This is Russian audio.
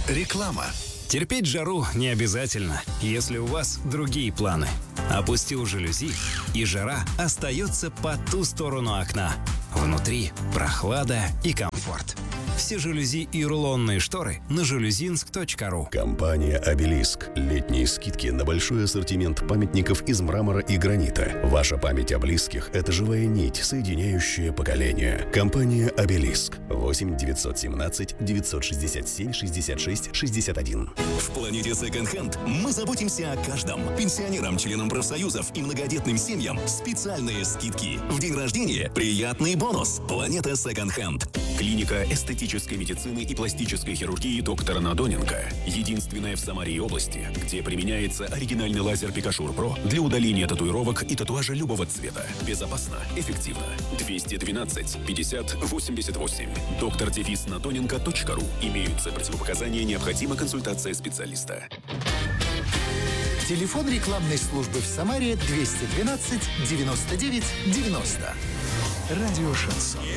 Реклама. Терпеть жару не обязательно, если у вас другие планы. Опустил жалюзи, и жара остается по ту сторону окна. Внутри прохлада и комфорт. Все жалюзи и рулонные шторы на жалюзинск.ру. Компания «Обелиск». Летние скидки на большой ассортимент памятников из мрамора и гранита. Ваша память о близких – это живая нить, соединяющая поколения. Компания «Обелиск». 8 917 967 66 61. В планете Second Hand мы заботимся о каждом. Пенсионерам, членам профсоюзов и многодетным семьям специальные скидки. В день рождения приятный бонус. Планета Second Hand. Клиника эстетической медицины и пластической хирургии доктора Надоненко. Единственная в Самаре и области, где применяется оригинальный лазер Пикашур Про для удаления татуировок и татуажа любого цвета. Безопасно, эффективно. 212 50 88. доктор-надоненко.ру. Имеются противопоказания, необходима консультация специалиста. Телефон рекламной службы в Самаре 212 99 90. Радио «Шансон».